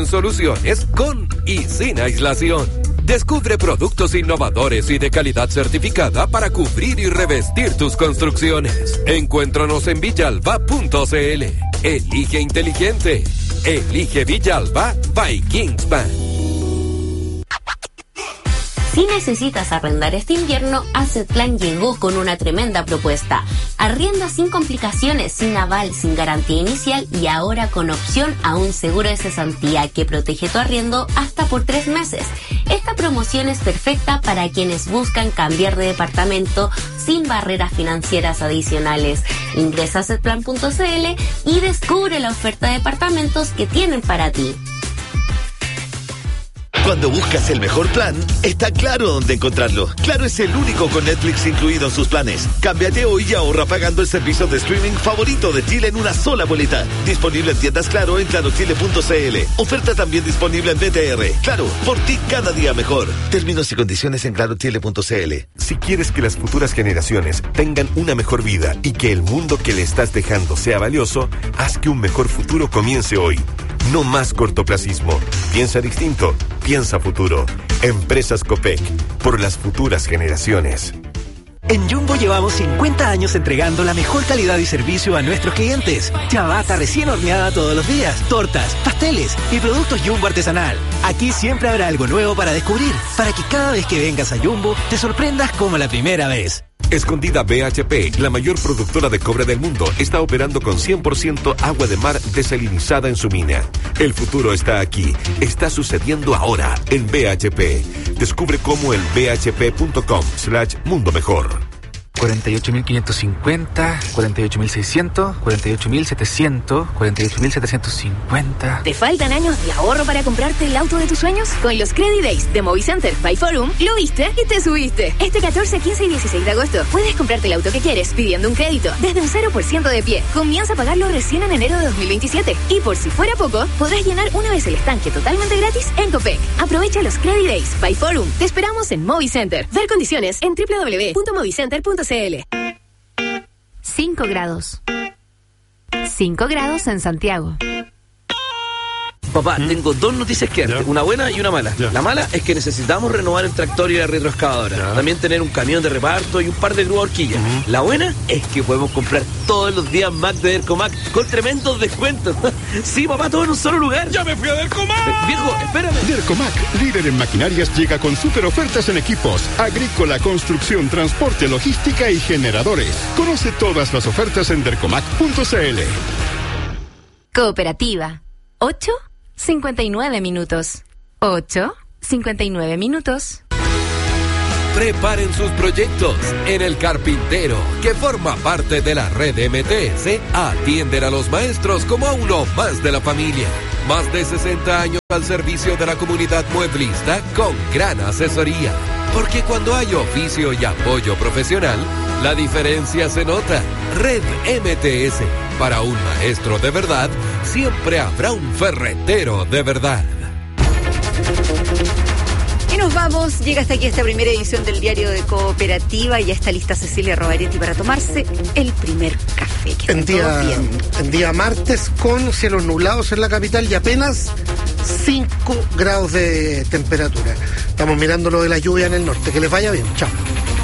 soluciones con y sin aislación. Descubre productos innovadores y de calidad certificada para cubrir y revestir tus construcciones. Encuéntranos en villalba.cl. Elige inteligente. Elige Villalba by Kingspan. Si necesitas arrendar este invierno, Assetplan llegó con una tremenda propuesta. Arrienda sin complicaciones, sin aval, sin garantía inicial y ahora con opción a un seguro de cesantía que protege tu arriendo hasta por 3 meses. Esta promoción es perfecta para quienes buscan cambiar de departamento sin barreras financieras adicionales. Ingresa a assetplan.cl y descubre la oferta de departamentos que tienen para ti. Cuando buscas el mejor plan, está Claro dónde encontrarlo. Claro es el único con Netflix incluido en sus planes. Cámbiate hoy y ahorra pagando el servicio de streaming favorito de Chile en una sola boleta. Disponible en tiendas Claro en clarochile.cl. Oferta también disponible en BTR. Claro, por ti cada día mejor. Términos y condiciones en clarochile.cl. Si quieres que las futuras generaciones tengan una mejor vida y que el mundo que le estás dejando sea valioso, haz que un mejor futuro comience hoy. No más cortoplacismo. Piensa distinto. Piensa futuro. Empresas Copec. Por las futuras generaciones. En Jumbo llevamos 50 años entregando la mejor calidad y servicio a nuestros clientes. Ciabatta recién horneada todos los días, tortas, pasteles y productos Jumbo artesanal. Aquí siempre habrá algo nuevo para descubrir, para que cada vez que vengas a Jumbo te sorprendas como la primera vez. Escondida BHP, la mayor productora de cobre del mundo, está operando con 100% agua de mar desalinizada en su mina. El futuro está aquí. Está sucediendo ahora en BHP. Descubre cómo en bhp.com/mundo mejor. 48.550, 48.600, 48.700, 48.750. ¿Te faltan años de ahorro para comprarte el auto de tus sueños? Con los Credit Days de Movicenter by Forum, lo viste y te subiste. Este 14, 15 y 16 de agosto puedes comprarte el auto que quieres pidiendo un crédito desde un 0% de pie. Comienza a pagarlo recién en enero de 2027. Y por si fuera poco, podrás llenar una vez el estanque totalmente gratis en Copec. Aprovecha los Credit Days by Forum. Te esperamos en Movicenter. Ver condiciones en www.movicenter.cl. 5 grados. 5 grados en Santiago. Papá, tengo 2 noticias que darte, una buena y una mala. La mala es que necesitamos renovar el tractor y la retroexcavadora. También tener un camión de reparto y un par de grúas horquillas. La buena es que podemos comprar todos los días Mac de Dercomac con tremendos descuentos. Sí, papá, todo en un solo lugar. ¡Ya me fui a Dercomac! Viejo, espérame. Dercomac, líder en maquinarias, llega con super ofertas en equipos agrícola, construcción, transporte, logística y generadores. Conoce todas las ofertas en dercomac.cl. Cooperativa. 8:59 minutos. 8:59 minutos. Preparen sus proyectos. En El Carpintero, que forma parte de la red MTS, atienden a los maestros como a uno más de la familia. Más de 60 años al servicio de la comunidad mueblista con gran asesoría. Porque cuando hay oficio y apoyo profesional, la diferencia se nota. Red MTS. Para un maestro de verdad, siempre habrá un ferretero de verdad. Y nos vamos, llega hasta aquí esta primera edición del Diario de Cooperativa y ya está lista Cecilia Rovaretti para tomarse el primer café. En día martes con cielos nublados en la capital y apenas 5 grados de temperatura. Estamos mirando lo de la lluvia en el norte. Que les vaya bien. Chao.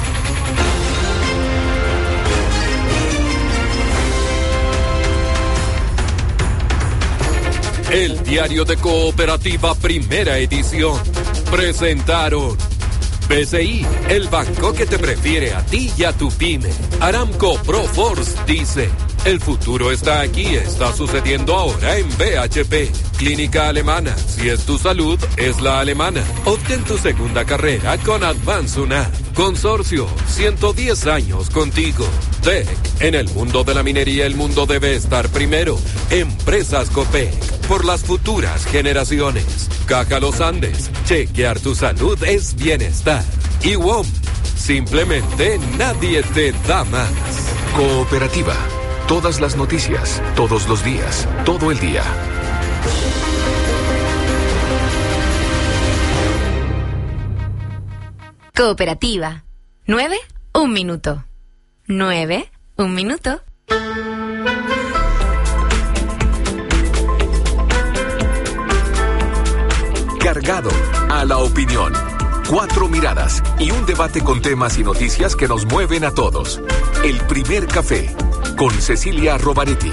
El Diario de Cooperativa, primera edición. Presentaron BCI, el banco que te prefiere a ti y a tu pyme. Aramco Proforce dice: el futuro está aquí, está sucediendo ahora en BHP. Clínica Alemana, si es tu salud, es la alemana. Obtén tu segunda carrera con Advance UNAD. Consorcio, 110 años contigo. TEC, en el mundo de la minería el mundo debe estar primero. Empresas Copec, por las futuras generaciones. Caja Los Andes, chequear tu salud es bienestar. Y WOM, simplemente nadie te da más. Cooperativa, todas las noticias, todos los días, todo el día. Cooperativa. 9, 1 minuto. 9, 1 minuto. cargado a la opinión. 4 miradas y un debate con temas y noticias que nos mueven a todos. El primer café con Cecilia Rovaretti.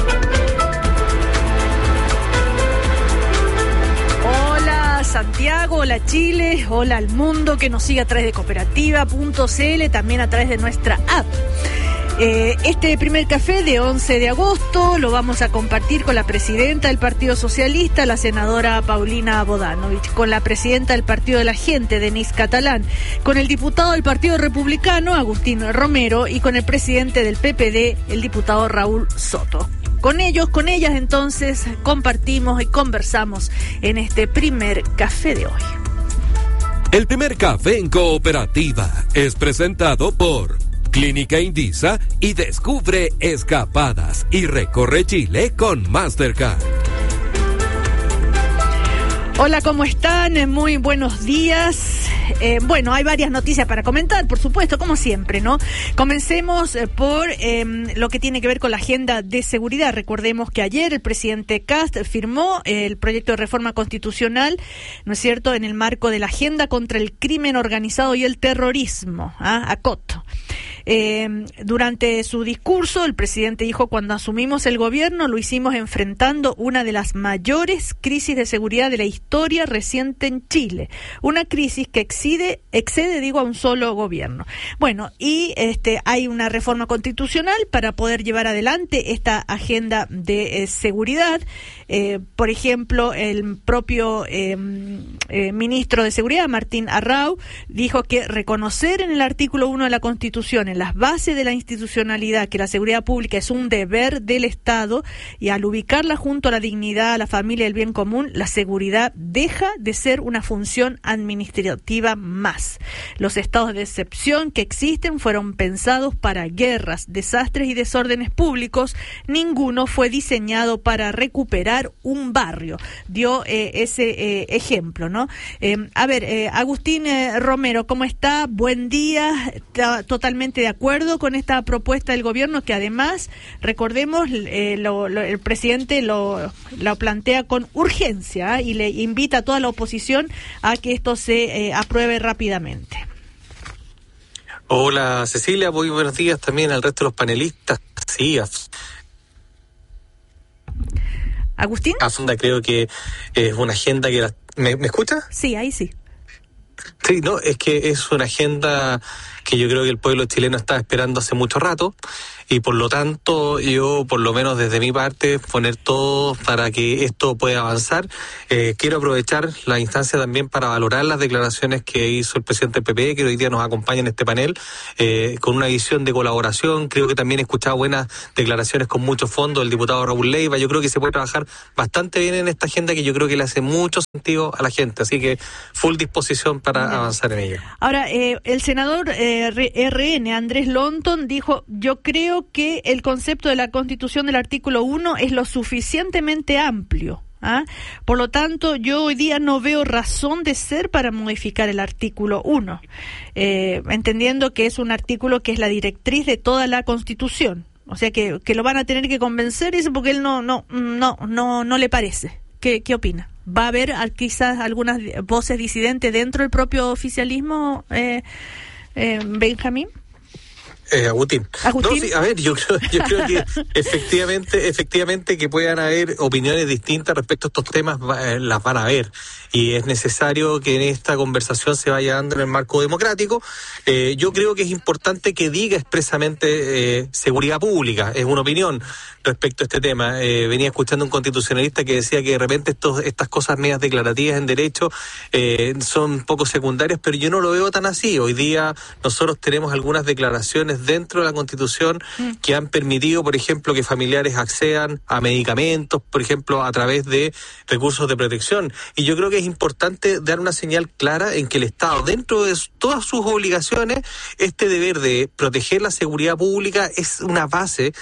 Hola Santiago, hola Chile, hola al mundo que nos sigue a través de cooperativa.cl, también a través de nuestra app. Este primer café de 11 de agosto lo vamos a compartir con la presidenta del Partido Socialista, la senadora Paulina Bodanovich, con la presidenta del Partido de la Gente, Denise Catalán, con el diputado del Partido Republicano, Agustín Romero, y con el presidente del PPD, el diputado Raúl Soto. Con ellos, con ellas, entonces, compartimos y conversamos en este primer café de hoy. El primer café en Cooperativa es presentado por Clínica Indisa y descubre escapadas y recorre Chile con Mastercard. Hola, ¿cómo están? Muy buenos días. Bueno, hay varias noticias para comentar, por supuesto, como siempre, ¿no? Comencemos por lo que tiene que ver con la agenda de seguridad. Recordemos que ayer el presidente Kast firmó el proyecto de reforma constitucional, ¿no es cierto?, en el marco de la agenda contra el crimen organizado y el terrorismo, ACOT. Durante su discurso, el presidente dijo: cuando asumimos el gobierno lo hicimos enfrentando una de las mayores crisis de seguridad de la historia reciente en Chile, una crisis que excede a un solo gobierno. Bueno, y hay una reforma constitucional para poder llevar adelante esta agenda de seguridad. Por ejemplo, el propio ministro de Seguridad, Martín Arrau, dijo que reconocer en el artículo 1 de la Constitución, en las bases de la institucionalidad, que la seguridad pública es un deber del Estado, y al ubicarla junto a la dignidad, a la familia y el bien común, la seguridad deja de ser una función administrativa más. Los estados de excepción que existen fueron pensados para guerras, desastres y desórdenes públicos. Ninguno fue diseñado para recuperar un barrio. Dio ese ejemplo, ¿no? Agustín Romero, ¿cómo está? Buen día. Está totalmente de acuerdo con esta propuesta del gobierno, que además, recordemos, el presidente lo plantea con urgencia, y le invita a toda la oposición a que esto se apruebe rápidamente. Hola Cecilia, muy buenos días también al resto de los panelistas. Sí, Agustín. Creo que es una agenda que... ¿Me escucha? Sí, ahí sí. Sí, no, es que es una agenda que yo creo que el pueblo chileno está esperando hace mucho rato, y por lo tanto yo, por lo menos desde mi parte, poner todo para que esto pueda avanzar. Quiero aprovechar la instancia también para valorar las declaraciones que hizo el presidente del PP, que hoy día nos acompaña en este panel, con una visión de colaboración. Creo que también he escuchado buenas declaraciones con mucho fondo del diputado Raúl Leiva. Yo creo que se puede trabajar bastante bien en esta agenda, que yo creo que le hace mucho sentido a la gente, así que full disposición para avanzar en ella. Ahora, el senador RN, Andrés Lonton, dijo: yo creo que el concepto de la Constitución del artículo 1 es lo suficientemente amplio. Por lo tanto, yo hoy día no veo razón de ser para modificar el artículo 1, entendiendo que es un artículo que es la directriz de toda la Constitución. O sea que lo van a tener que convencer, dice, porque él no le parece. ¿Qué opina? ¿Va a haber quizás algunas voces disidentes dentro del propio oficialismo, Benjamín? Agustín. No, sí, a ver, yo creo que efectivamente que puedan haber opiniones distintas respecto a estos temas, las van a haber, y es necesario que en esta conversación se vaya dando en el marco democrático. Yo creo que es importante que diga expresamente seguridad pública, es una opinión respecto a este tema. Venía escuchando un constitucionalista que decía que de repente estas cosas medias declarativas en derecho son poco secundarias, pero yo no lo veo tan así. Hoy día nosotros tenemos algunas declaraciones dentro de la Constitución que han permitido, por ejemplo, que familiares accedan a medicamentos, por ejemplo, a través de recursos de protección. Y yo creo que es importante dar una señal clara en que el Estado, dentro de todas sus obligaciones, este deber de proteger la seguridad pública es una base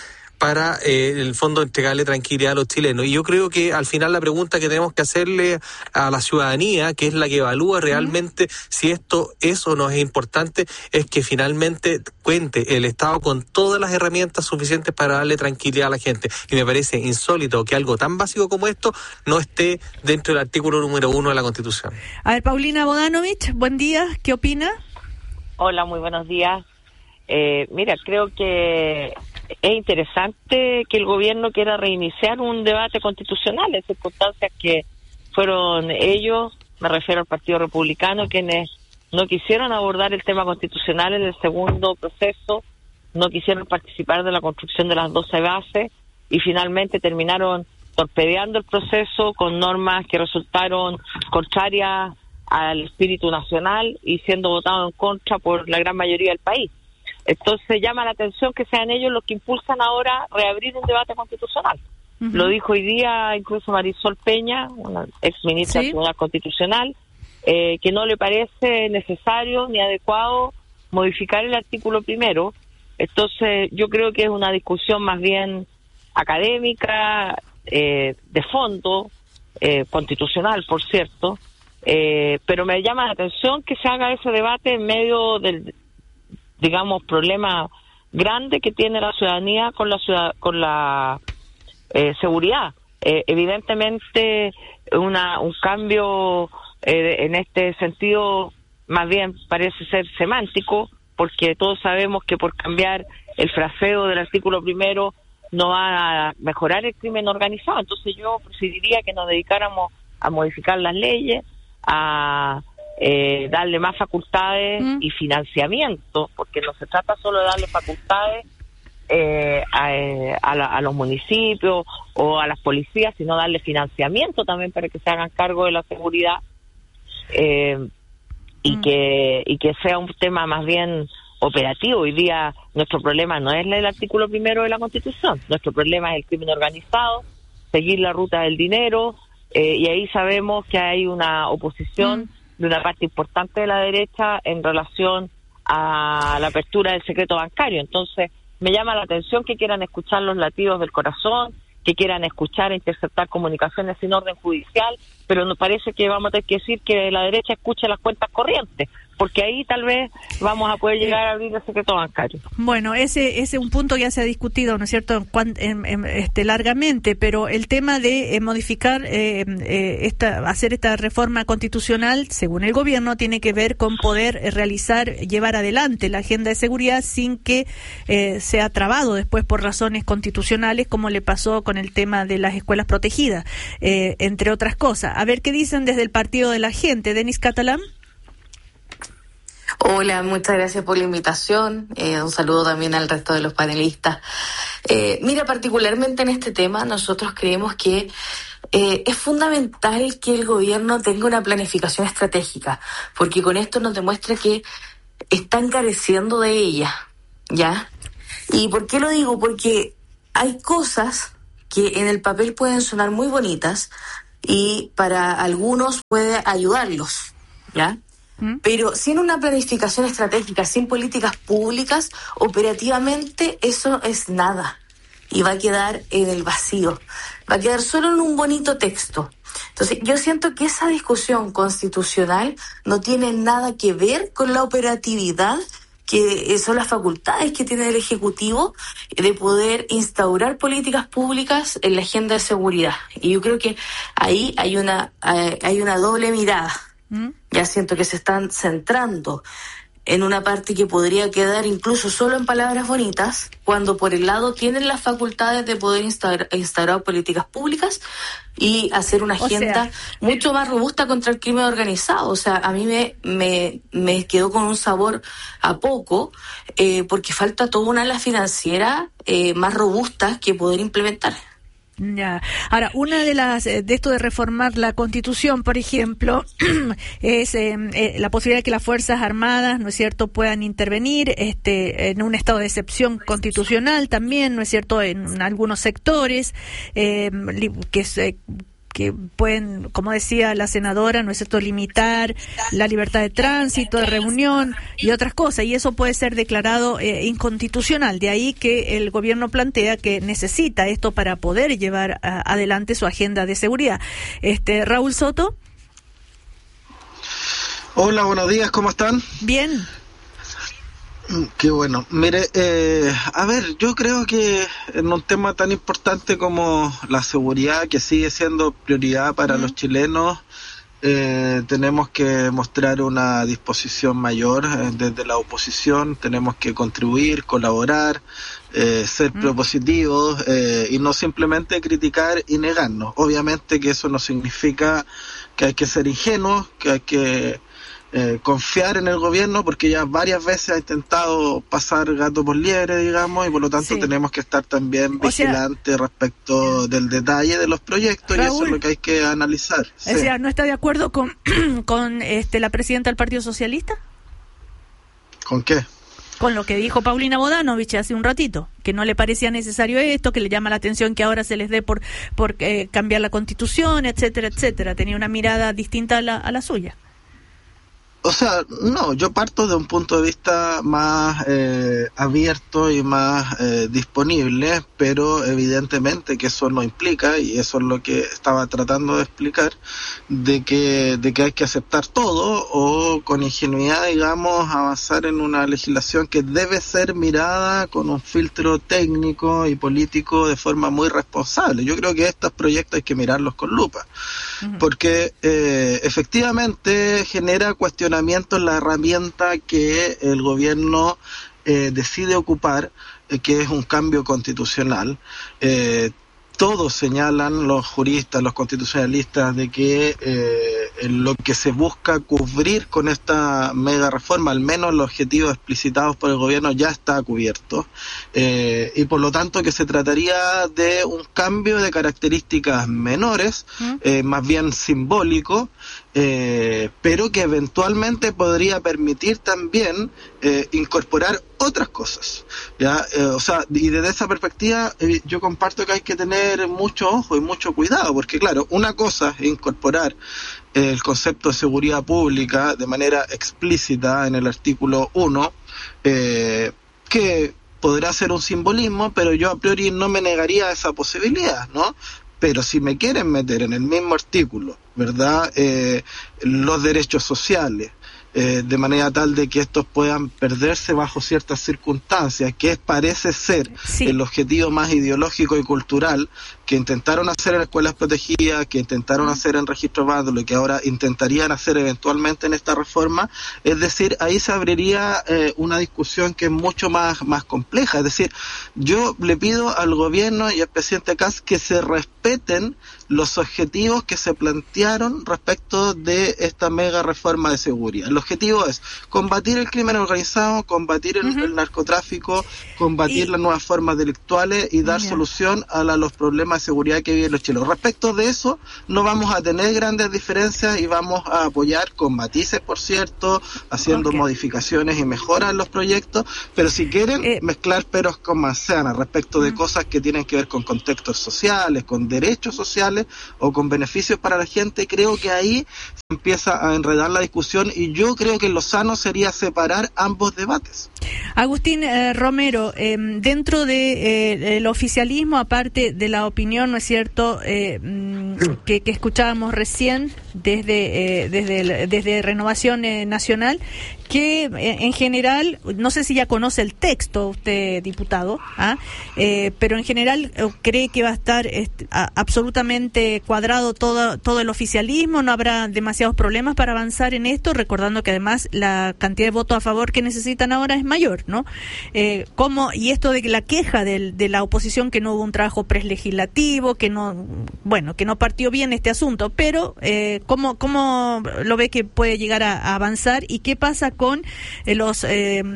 para, en el fondo, entregarle tranquilidad a los chilenos. Y yo creo que al final la pregunta que tenemos que hacerle a la ciudadanía, que es la que evalúa realmente si esto es o no es importante, es que finalmente cuente el Estado con todas las herramientas suficientes para darle tranquilidad a la gente. Y me parece insólito que algo tan básico como esto no esté dentro del artículo número 1 de la Constitución. A ver, Paulina Bodanovich, buen día, ¿qué opina? Hola, muy buenos días. Mira, creo que es interesante que el gobierno quiera reiniciar un debate constitucional en circunstancias que fueron ellos, me refiero al Partido Republicano, quienes no quisieron abordar el tema constitucional en el segundo proceso, no quisieron participar de la construcción de las 12 bases y finalmente terminaron torpedeando el proceso con normas que resultaron contrarias al espíritu nacional y siendo votado en contra por la gran mayoría del país. Entonces llama la atención que sean ellos los que impulsan ahora reabrir un debate constitucional. Lo dijo hoy día incluso Marisol Peña, una ex ministra del Tribunal Constitucional, que no le parece necesario ni adecuado modificar el artículo primero. Entonces yo creo que es una discusión más bien académica, de fondo, constitucional, por cierto, pero me llama la atención que se haga ese debate en medio del, digamos, problema grande que tiene la ciudadanía con la seguridad. Evidentemente un cambio en este sentido más bien parece ser semántico, porque todos sabemos que por cambiar el fraseo del artículo primero no va a mejorar el crimen organizado. Entonces yo preferiría que nos dedicáramos a modificar las leyes, a darle más facultades y financiamiento, porque no se trata solo de darle facultades a los municipios o a las policías, sino darle financiamiento también para que se hagan cargo de la seguridad, y que sea un tema más bien operativo. Hoy día nuestro problema no es el artículo primero de la Constitución, nuestro problema es el crimen organizado, seguir la ruta del dinero, y ahí sabemos que hay una oposición de una parte importante de la derecha en relación a la apertura del secreto bancario. Entonces me llama la atención que quieran escuchar los latidos del corazón, que quieran escuchar e interceptar comunicaciones sin orden judicial, pero nos parece que vamos a tener que decir que la derecha escuche las cuentas corrientes, porque ahí tal vez vamos a poder llegar a abrir el secreto bancario. Bueno, ese es un punto que ya se ha discutido, ¿no es cierto?, largamente, pero el tema de modificar, hacer esta reforma constitucional, según el gobierno, tiene que ver con poder llevar adelante la agenda de seguridad sin que sea trabado después por razones constitucionales, como le pasó con el tema de las escuelas protegidas, entre otras cosas. A ver qué dicen desde el Partido de la Gente. Denis Catalán. Hola, muchas gracias por la invitación. Un saludo también al resto de los panelistas. Mira, particularmente en este tema, nosotros creemos que es fundamental que el gobierno tenga una planificación estratégica, porque con esto nos demuestra que están careciendo de ella, ¿ya? ¿Y por qué lo digo? Porque hay cosas que en el papel pueden sonar muy bonitas y para algunos puede ayudarlos, ¿ya? Pero sin una planificación estratégica, sin políticas públicas, operativamente eso es nada. Y va a quedar en el vacío. Va a quedar solo en un bonito texto. Entonces, yo siento que esa discusión constitucional no tiene nada que ver con la operatividad, que son las facultades que tiene el Ejecutivo de poder instaurar políticas públicas en la agenda de seguridad. Y yo creo que ahí hay una doble mirada. Ya siento que se están centrando en una parte que podría quedar incluso solo en palabras bonitas, cuando por el lado tienen las facultades de poder instaurar políticas públicas y hacer una agenda mucho más robusta contra el crimen organizado. O sea, a mí me quedó con un sabor a poco, porque falta toda una ala financiera más robusta que poder implementar. Ya. Ahora, una de las de esto de reformar la Constitución, por ejemplo, es la posibilidad de que las Fuerzas Armadas, ¿no es cierto?, puedan intervenir en un estado de excepción constitucional también, ¿no es cierto?, en algunos sectores, pueden, como decía la senadora, ¿no es cierto?, limitar la libertad de tránsito, de reunión y otras cosas, y eso puede ser declarado inconstitucional. De ahí que el gobierno plantea que necesita esto para poder llevar adelante su agenda de seguridad. Raúl Soto. Hola, buenos días, ¿cómo están? Bien. Qué bueno. Mire, a ver, yo creo que en un tema tan importante como la seguridad, que sigue siendo prioridad para los chilenos, tenemos que mostrar una disposición mayor desde la oposición, tenemos que contribuir, colaborar, ser propositivos y no simplemente criticar y negarnos. Obviamente que eso no significa que hay que ser ingenuos, que hay que confiar en el gobierno, porque ya varias veces ha intentado pasar gato por liebre, digamos, y por lo tanto tenemos que estar también vigilantes respecto del detalle de los proyectos, Raúl, y eso es lo que hay que analizar. O sea, ¿no está de acuerdo con la presidenta del Partido Socialista? ¿Con qué? Con lo que dijo Paulina Bodanovich hace un ratito, que no le parecía necesario esto, que le llama la atención que ahora se les dé por cambiar la Constitución, etcétera, etcétera. Tenía una mirada distinta a la suya. O sea, no, yo parto de un punto de vista más abierto y más disponible, pero evidentemente que eso no implica, y eso es lo que estaba tratando de explicar, de que hay que aceptar todo o con ingenuidad, digamos, avanzar en una legislación que debe ser mirada con un filtro técnico y político de forma muy responsable. Yo creo que estos proyectos hay que mirarlos con lupa, porque efectivamente genera cuestionamientos en la herramienta que el gobierno decide ocupar, que es un cambio constitucional. Todos señalan, los juristas, los constitucionalistas, de que lo que se busca cubrir con esta mega reforma, al menos los objetivos explicitados por el gobierno, ya está cubierto, y por lo tanto que se trataría de un cambio de características menores, más bien simbólico, pero que eventualmente podría permitir también incorporar otras cosas, ¿ya? O sea, y desde esa perspectiva yo comparto que hay que tener mucho ojo y mucho cuidado, porque claro, una cosa es incorporar el concepto de seguridad pública de manera explícita en el artículo 1, que podrá ser un simbolismo, pero yo a priori no me negaría esa posibilidad, ¿no? Pero si me quieren meter en el mismo artículo, ¿verdad?, los derechos sociales, de manera tal de que estos puedan perderse bajo ciertas circunstancias, que parece ser el objetivo más ideológico y cultural que intentaron hacer en escuelas protegidas, que intentaron hacer en registro vándalo y que ahora intentarían hacer eventualmente en esta reforma. Es decir, ahí se abriría una discusión que es mucho más compleja. Es decir, yo le pido al gobierno y al presidente Kast que se respeten los objetivos que se plantearon respecto de esta mega reforma de seguridad. El objetivo es combatir el crimen organizado, combatir el narcotráfico, combatir las nuevas formas delictuales y dar solución a los problemas de seguridad que viven los chilenos. Respecto de eso, no vamos a tener grandes diferencias y vamos a apoyar con matices, por cierto, haciendo modificaciones y mejoras en los proyectos, pero si quieren mezclar peros con manzanas respecto de cosas que tienen que ver con contextos sociales, con derechos sociales o con beneficios para la gente, creo que ahí se empieza a enredar la discusión, y yo creo que lo sano sería separar ambos debates. Agustín Romero, dentro de el oficialismo, aparte de la opinión, ¿no es cierto?, que escuchábamos recién desde Renovación Nacional, que en general, no sé si ya conoce el texto usted, diputado, pero en general cree que va a estar absolutamente cuadrado todo el oficialismo, no habrá demasiados problemas para avanzar en esto, recordando que además la cantidad de votos a favor que necesitan ahora es mayor, ¿no? Y esto de la queja de la oposición, que no hubo un trabajo prelegislativo, que no partió bien este asunto, pero ¿cómo lo ve que puede llegar a avanzar, y qué pasa con los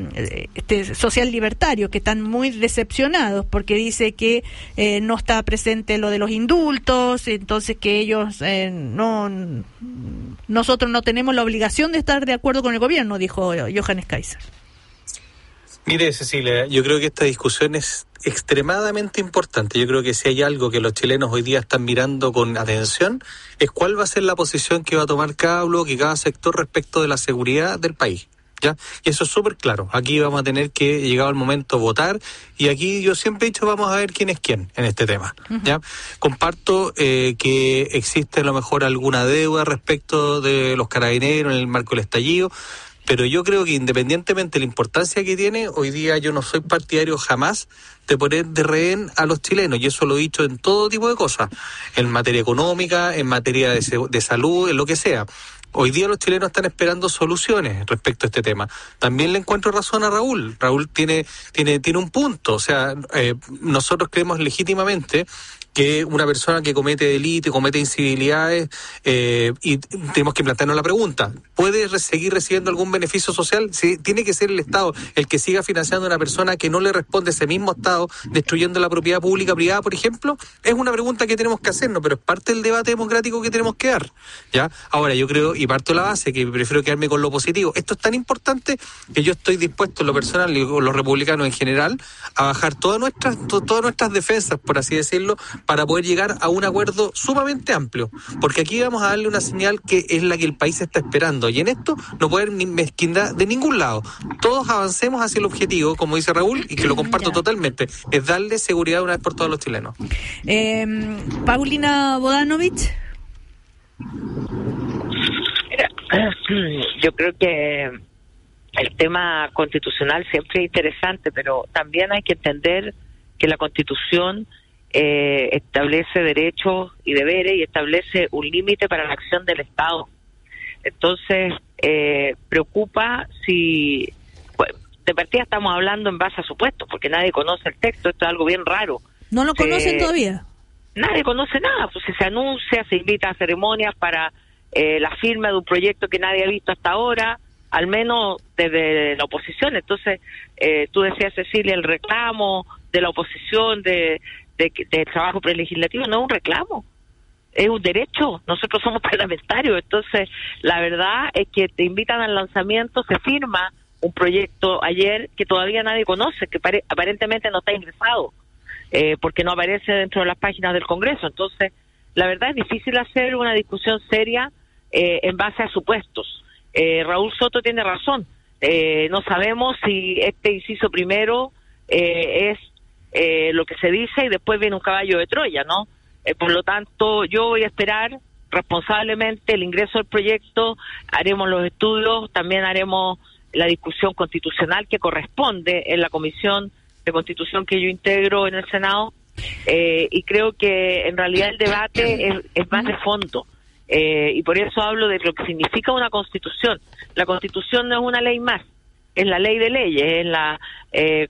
social libertarios, que están muy decepcionados porque dice que no está presente lo de los indultos, entonces que ellos nosotros no tenemos la obligación de estar de acuerdo con el gobierno, dijo Johannes Kaiser? Mire, Cecilia, yo creo que esta discusión es extremadamente importante. Yo creo que si hay algo que los chilenos hoy día están mirando con atención, es cuál va a ser la posición que va a tomar cada bloque, cada sector respecto de la seguridad del país. ¿Ya? Y eso es súper claro. Aquí vamos a tener que, llegado el momento, votar, y aquí yo siempre he dicho, vamos a ver quién es quién en este tema. ¿Ya? Comparto que existe a lo mejor alguna deuda respecto de los carabineros en el marco del estallido, pero yo creo que independientemente de la importancia que tiene, hoy día yo no soy partidario jamás de poner de rehén a los chilenos, y eso lo he dicho en todo tipo de cosas, en materia económica, en materia de salud, en lo que sea. Hoy día los chilenos están esperando soluciones respecto a este tema. También le encuentro razón a Raúl. Raúl tiene un punto. O sea, nosotros creemos legítimamente que una persona que comete delito, comete incivilidades, y tenemos que plantearnos la pregunta, ¿puede seguir recibiendo algún beneficio social? Si tiene que ser el Estado el que siga financiando a una persona que no le responde ese mismo Estado, destruyendo la propiedad pública privada, por ejemplo. Es una pregunta que tenemos que hacernos, pero es parte del debate democrático que tenemos que dar. ¿Ya? Ahora, yo creo, y parto de la base, que prefiero quedarme con lo positivo. Esto es tan importante que yo estoy dispuesto, en lo personal y con los republicanos en general, a bajar todas nuestras defensas, por así decirlo, para poder llegar a un acuerdo sumamente amplio, porque aquí vamos a darle una señal que es la que el país está esperando, y en esto no puede haber ni mezquindad de ningún lado. Todos avancemos hacia el objetivo, como dice Raúl, y que lo comparto totalmente, es darle seguridad una vez por todos a los chilenos. Paulina Bodanovich. Yo creo que el tema constitucional siempre es interesante, pero también hay que entender que la Constitución establece derechos y deberes y establece un límite para la acción del Estado. Entonces, preocupa si... Pues, de partida estamos hablando en base a supuestos, porque nadie conoce el texto, esto es algo bien raro. ¿No lo conocen todavía? Nadie conoce nada, pues si se anuncia, se invita a ceremonias para la firma de un proyecto que nadie ha visto hasta ahora, al menos desde la oposición. Entonces, tú decías, Cecilia, el reclamo de la oposición de trabajo prelegislativo no es un reclamo, es un derecho. Nosotros somos parlamentarios, entonces la verdad es que te invitan al lanzamiento, se firma un proyecto ayer que todavía nadie conoce, que aparentemente no está ingresado, porque no aparece dentro de las páginas del Congreso. Entonces, la verdad es difícil hacer una discusión seria en base a supuestos. Raúl Soto tiene razón, no sabemos si este inciso primero es lo que se dice y después viene un caballo de Troya, ¿no? Por lo tanto, yo voy a esperar responsablemente el ingreso del proyecto, haremos los estudios, también haremos la discusión constitucional que corresponde en la Comisión de Constitución que yo integro en el Senado, y creo que en realidad el debate es más de fondo, y por eso hablo de lo que significa una Constitución. La Constitución no es una ley más, es la ley de leyes, es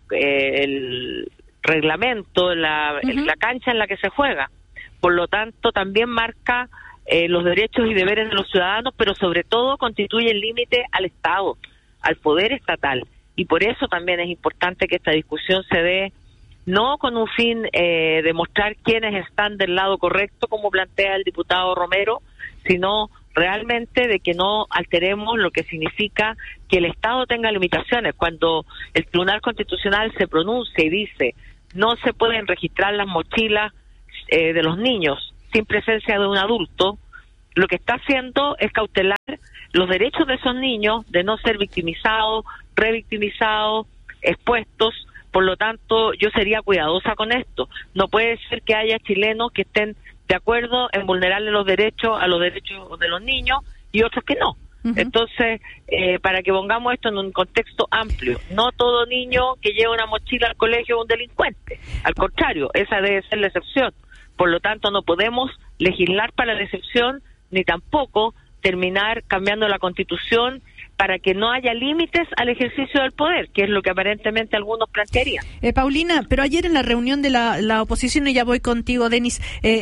el reglamento, la cancha en la que se juega. Por lo tanto, también marca los derechos y deberes de los ciudadanos, pero sobre todo constituye el límite al Estado, al poder estatal. Y por eso también es importante que esta discusión se dé no con un fin de mostrar quiénes están del lado correcto, como plantea el diputado Romero, sino realmente de que no alteremos lo que significa que el Estado tenga limitaciones. Cuando el Tribunal Constitucional se pronuncia y dice no se pueden registrar las mochilas de los niños sin presencia de un adulto, lo que está haciendo es cautelar los derechos de esos niños de no ser victimizados, revictimizados, expuestos. Por lo tanto, yo sería cuidadosa con esto. No puede ser que haya chilenos que estén de acuerdo en vulnerarle los derechos a los derechos de los niños y otros que no. Entonces, para que pongamos esto en un contexto amplio, no todo niño que lleva una mochila al colegio es un delincuente. Al contrario, esa debe ser la excepción. Por lo tanto, no podemos legislar para la excepción, ni tampoco terminar cambiando la Constitución para que no haya límites al ejercicio del poder, que es lo que aparentemente algunos plantearían. Paulina, pero ayer en la reunión de la oposición, y ya voy contigo, Denis,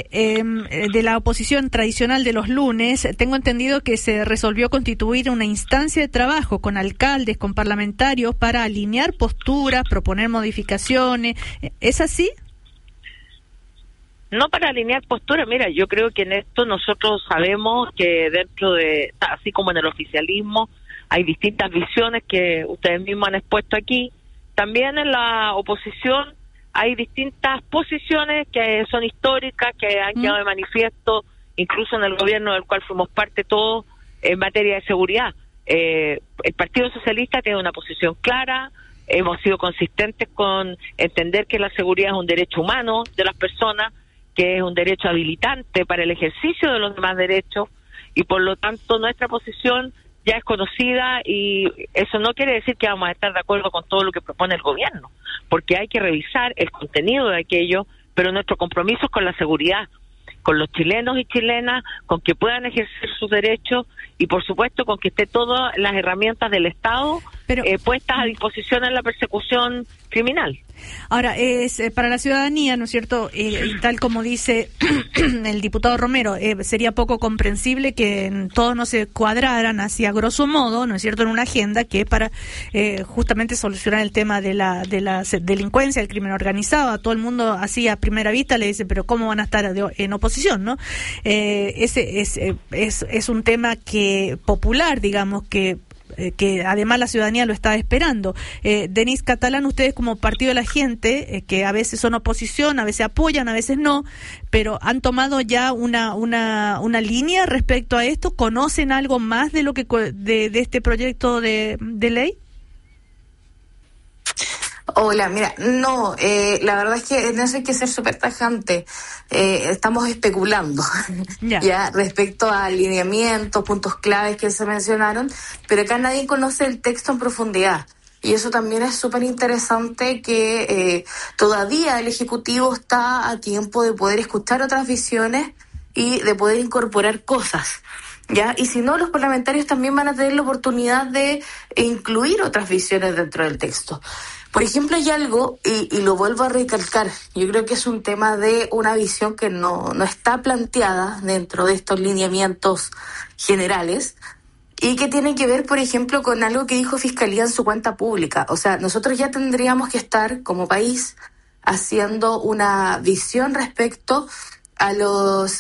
de la oposición tradicional de los lunes, tengo entendido que se resolvió constituir una instancia de trabajo con alcaldes, con parlamentarios, para alinear posturas, proponer modificaciones. ¿Es así? No para alinear posturas. Mira, yo creo que en esto nosotros sabemos que dentro de, así como en el oficialismo, hay distintas visiones que ustedes mismos han expuesto aquí, también en la oposición hay distintas posiciones que son históricas, que han quedado de manifiesto, incluso en el gobierno del cual fuimos parte todos, en materia de seguridad. El Partido Socialista tiene una posición clara, hemos sido consistentes con entender que la seguridad es un derecho humano de las personas, que es un derecho habilitante para el ejercicio de los demás derechos, y por lo tanto nuestra posición ya es conocida, y eso no quiere decir que vamos a estar de acuerdo con todo lo que propone el gobierno, porque hay que revisar el contenido de aquello, pero nuestro compromiso es con la seguridad, con los chilenos y chilenas, con que puedan ejercer sus derechos, y por supuesto con que esté todas las herramientas del Estado puestas a disposición en la persecución criminal. Ahora, es para la ciudadanía, ¿no es cierto? Y tal como dice el diputado Romero, sería poco comprensible que todos no se cuadraran así a grosso modo, ¿no es cierto?, en una agenda que para justamente solucionar el tema de la delincuencia, el crimen organizado. A todo el mundo así a primera vista le dice, pero ¿cómo van a estar en oposición, no? Ese es un tema que popular, digamos, que además la ciudadanía lo está esperando. Denise Catalán, ustedes como Partido de la Gente, que a veces son oposición, a veces apoyan, a veces no, pero ¿han tomado ya una línea respecto a esto? ¿Conocen algo más de lo que de este proyecto de ley? Hola, mira, no, la verdad es que en eso hay que ser súper tajante. Estamos especulando ya respecto a alineamientos, puntos claves que se mencionaron, pero acá nadie conoce el texto en profundidad. Y eso también es súper interesante, que todavía el Ejecutivo está a tiempo de poder escuchar otras visiones y de poder incorporar cosas. ¿Ya? Y si no, los parlamentarios también van a tener la oportunidad de incluir otras visiones dentro del texto. Por ejemplo, hay algo, y lo vuelvo a recalcar, yo creo que es un tema de una visión que no está planteada dentro de estos lineamientos generales, y que tiene que ver, por ejemplo, con algo que dijo Fiscalía en su cuenta pública. O sea, nosotros ya tendríamos que estar, como país, haciendo una visión respecto a los,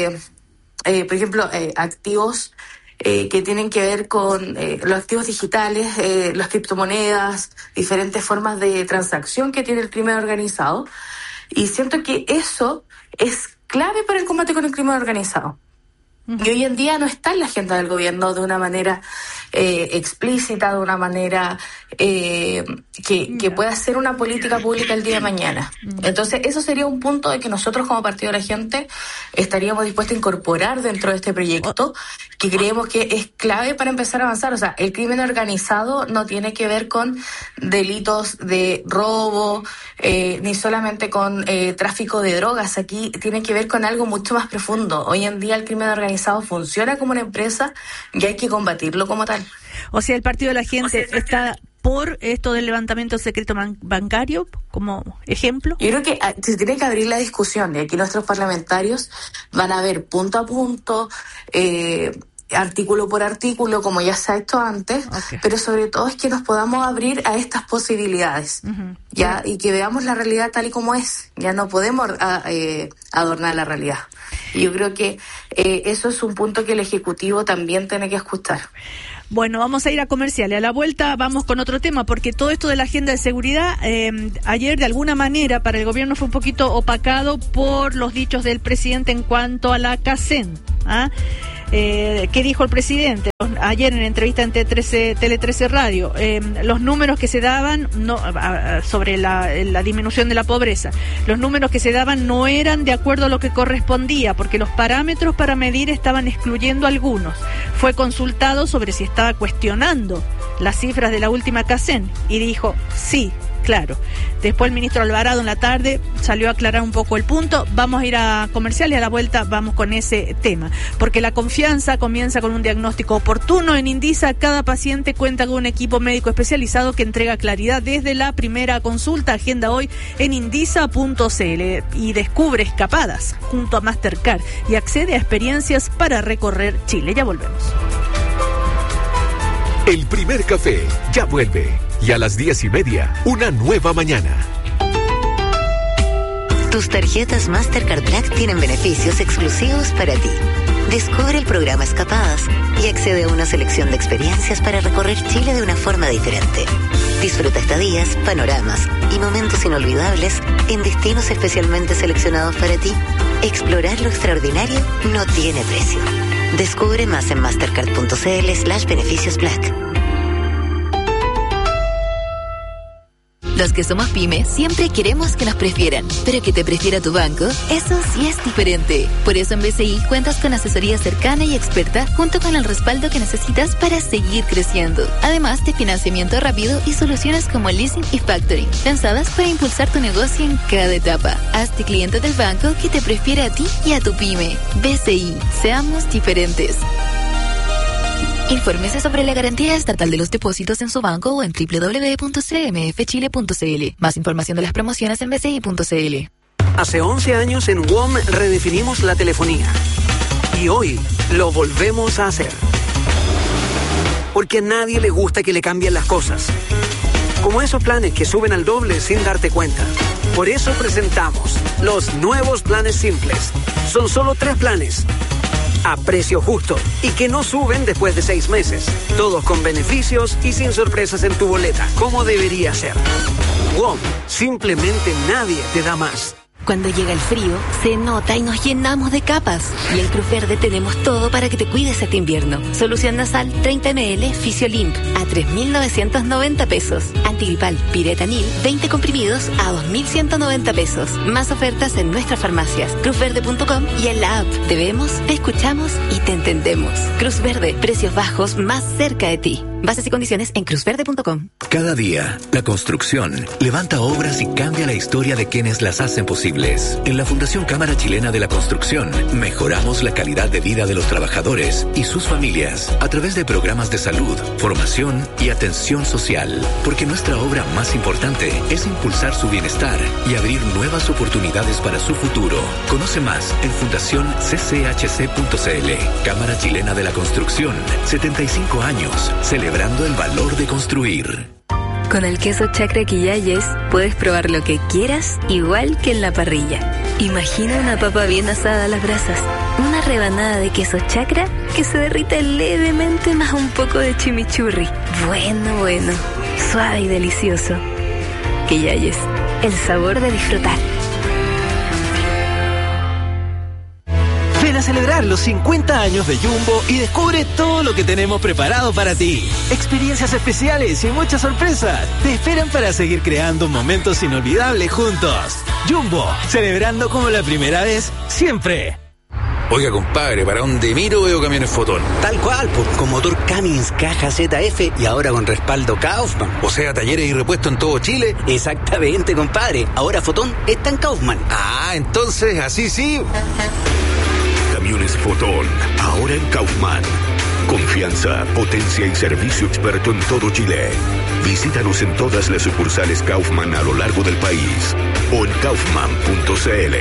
por ejemplo, activos que tienen que ver con los activos digitales, las criptomonedas, diferentes formas de transacción que tiene el crimen organizado. Y siento que eso es clave para el combate con el crimen organizado. Y hoy en día no está en la agenda del gobierno de una manera explícita, de una manera que pueda ser una política pública el día de mañana. Entonces, eso sería un punto de que nosotros como Partido de la Gente estaríamos dispuestos a incorporar dentro de este proyecto, que creemos que es clave para empezar a avanzar. O sea, el crimen organizado no tiene que ver con delitos de robo, ni solamente con tráfico de drogas. Aquí tiene que ver con algo mucho más profundo. Hoy en día el crimen organizado funciona como una empresa y hay que combatirlo como tal. O sea, el Partido de la Gente está por esto del levantamiento secreto bancario como ejemplo. Yo creo que se tiene que abrir la discusión, y aquí nuestros parlamentarios van a ver punto a punto, artículo por artículo, como ya se ha hecho antes, pero sobre todo es que nos podamos abrir a estas posibilidades, ya, y que veamos la realidad tal y como es. Ya no podemos adornar la realidad. Y yo creo que eso es un punto que el Ejecutivo también tiene que escuchar. Bueno, vamos a ir a comerciales. A la vuelta vamos con otro tema, porque todo esto de la agenda de seguridad, ayer de alguna manera para el gobierno fue un poquito opacado por los dichos del presidente en cuanto a la CACEN. ¿Qué dijo el presidente? Ayer en entrevista en Tele 13 Radio, los números que se daban sobre la disminución de la pobreza, los números que se daban no eran de acuerdo a lo que correspondía, porque los parámetros para medir estaban excluyendo algunos. Fue consultado sobre si estaba cuestionando las cifras de la última CACEN y dijo sí. Claro. Después el ministro Alvarado en la tarde salió a aclarar un poco el punto. Vamos a ir a comercial y a la vuelta vamos con ese tema. Porque la confianza comienza con un diagnóstico oportuno. En Indisa, cada paciente cuenta con un equipo médico especializado que entrega claridad desde la primera consulta. Agenda hoy en indisa.cl y descubre escapadas junto a Mastercard y accede a experiencias para recorrer Chile. Ya volvemos. El primer café ya vuelve. Y a las 10:30, una nueva mañana. Tus tarjetas Mastercard Black tienen beneficios exclusivos para ti. Descubre el programa Escapadas y accede a una selección de experiencias para recorrer Chile de una forma diferente. Disfruta estadías, panoramas y momentos inolvidables en destinos especialmente seleccionados para ti. Explorar lo extraordinario no tiene precio. Descubre más en mastercard.cl/beneficios Black. Los que somos pyme siempre queremos que nos prefieran, pero que te prefiera tu banco, eso sí es diferente. Por eso en BCI cuentas con asesoría cercana y experta junto con el respaldo que necesitas para seguir creciendo. Además de financiamiento rápido y soluciones como leasing y factoring, pensadas para impulsar tu negocio en cada etapa. Hazte cliente del banco que te prefiere a ti y a tu pyme. BCI, seamos diferentes. Infórmese sobre la garantía estatal de los depósitos en su banco o en www.cmfchile.cl. Más información de las promociones en bci.cl. Hace 11 años en WOM redefinimos la telefonía. Y hoy lo volvemos a hacer. Porque a nadie le gusta que le cambien las cosas. Como esos planes que suben al doble sin darte cuenta. Por eso presentamos los nuevos planes simples. Son solo 3 planes. A precio justo y que no suben después de 6 meses. Todos con beneficios y sin sorpresas en tu boleta, como debería ser. WOM, simplemente nadie te da más. Cuando llega el frío, se nota y nos llenamos de capas. Y en Cruz Verde tenemos todo para que te cuides este invierno. Solución nasal 30 ml Fisiolimp a 3.990 pesos. Antigripal Piretanil 20 comprimidos a 2.190 pesos. Más ofertas en nuestras farmacias, cruzverde.com y en la app. Te vemos, te escuchamos y te entendemos. Cruz Verde, precios bajos más cerca de ti. Bases y condiciones en cruzverde.com. Cada día, la construcción levanta obras y cambia la historia de quienes las hacen posibles. En la Fundación Cámara Chilena de la Construcción, mejoramos la calidad de vida de los trabajadores y sus familias a través de programas de salud, formación y atención social. Porque nuestra obra más importante es impulsar su bienestar y abrir nuevas oportunidades para su futuro. Conoce más en fundacioncchc.cl. Cámara Chilena de la Construcción, 75 años, celebrando el valor de construir. Con el queso Chacra Quillayes puedes probar lo que quieras, igual que en la parrilla. Imagina una papa bien asada a las brasas, una rebanada de queso Chacra que se derrite levemente más un poco de chimichurri. Bueno, suave y delicioso. Quillayes, el sabor de disfrutar. Ven a celebrar los 50 años de Jumbo y descubre todo lo que tenemos preparado para ti. Experiencias especiales y muchas sorpresas te esperan para seguir creando momentos inolvidables juntos. Jumbo, celebrando como la primera vez, siempre. Oiga, compadre, para donde miro veo camiones Fotón. Tal cual, pues, con motor Cummins, caja ZF y ahora con respaldo Kaufman. O sea, talleres y repuestos en todo Chile. Exactamente, compadre. Ahora Fotón está en Kaufman. Ah, entonces, así sí. Camiones Fotón, ahora en Kaufman. Confianza, potencia y servicio experto en todo Chile. Visítanos en todas las sucursales Kaufman a lo largo del país o en kaufman.cl.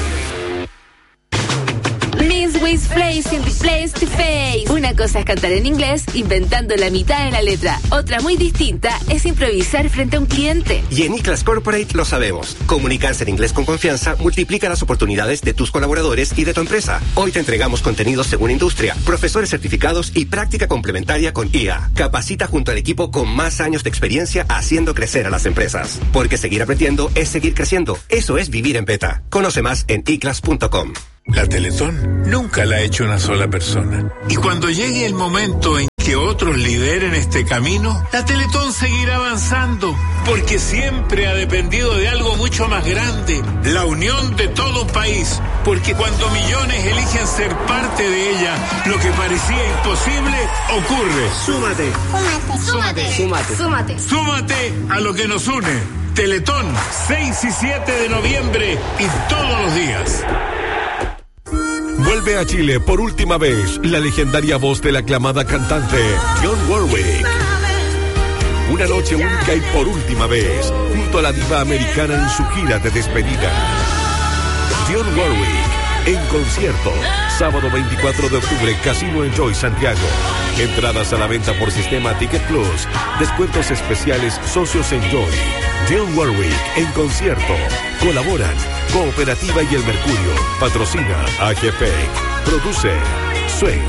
Miss Place in the place to face. Una cosa es cantar en inglés inventando la mitad de la letra. Otra muy distinta es improvisar frente a un cliente. Y en iClass Corporate lo sabemos. Comunicarse en inglés con confianza multiplica las oportunidades de tus colaboradores y de tu empresa. Hoy te entregamos contenidos según industria, profesores certificados y práctica complementaria con IA. Capacita junto al equipo con más años de experiencia haciendo crecer a las empresas. Porque seguir aprendiendo es seguir creciendo. Eso es vivir en beta. Conoce más en iclass.com. La Teletón nunca la ha hecho una sola persona. Y cuando llegue el momento en que otros lideren este camino, la Teletón seguirá avanzando, porque siempre ha dependido de algo mucho más grande, la unión de todo un país, porque cuando millones eligen ser parte de ella, lo que parecía imposible ocurre. Súmate. Súmate a lo que nos une. Teletón, 6 y 7 de noviembre y todos los días. Vuelve a Chile por última vez la legendaria voz de la aclamada cantante Dionne Warwick. Una noche única y por última vez, junto a la diva americana en su gira de despedida. Dionne Warwick en concierto, sábado 24 de octubre, Casino Enjoy Santiago. Entradas a la venta por sistema Ticket Plus. Descuentos especiales Socios Enjoy. Dionne Warwick en concierto. Colaboran Cooperativa y El Mercurio. Patrocina AGP. Produce Swing.